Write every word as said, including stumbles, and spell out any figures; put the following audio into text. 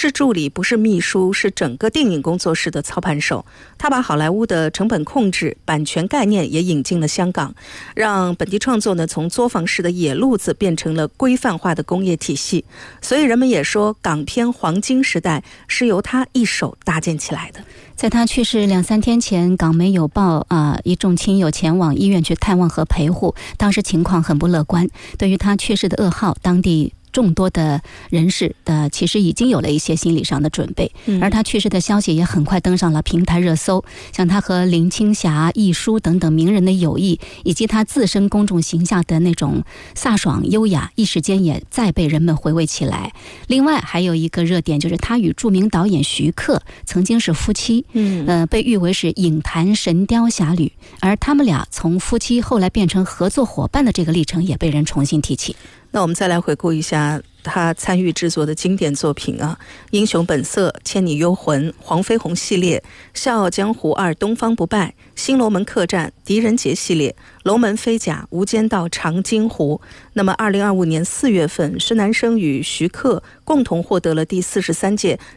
是助理，不是秘书，是整个电影工作室的操盘手。他把好莱坞的成本控制、版权概念也引进了香港，让本地创作呢从作坊式的野路子变成了规范化的工业体系。所以人们也说，港片黄金时代是由他一手搭建起来的。 在他去世两三天前，港媒有报啊，一众亲友前往医院去探望和陪护，当时情况很不乐观。对于他去世的噩耗，当地众多的人士的其实已经有了一些心理上的准备，而他去世的消息也很快登上了平台热搜，像他和林青霞、亦舒等等名人的友谊，以及他自身公众形象的那种飒爽优雅，一时间也再被人们回味起来。另外还有一个热点，就是他与著名导演徐克曾经是夫妻，嗯，呃，被誉为是影坛神雕侠侣，而他们俩从夫妻后来变成合作伙伴的这个历程也被人重新提起。 那我们再来回顾一下他参与制作的经典作品啊，英雄本色、倩女幽魂、黄飞鸿系列、笑傲江湖二、东方不败、新罗门客栈、狄仁杰系列、龙门飞甲、无间道、长津湖。那么二零二五年四月份，施南生与徐克共同获得了第四十三届